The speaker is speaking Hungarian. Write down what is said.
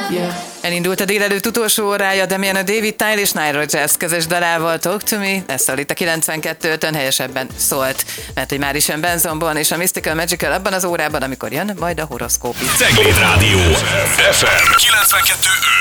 Elindult a délelőtt utolsó órája, de milyen a David Tile és Nile Rodgers közös dalával Talk to Me, ez szól itt a 92.5-ön, helyesebben szólt, mert hogy már is jön Ben Zombon és a Mystical Magical abban az órában, amikor jön majd a horoszkóp is. Cegléd Rádió FM 92.5.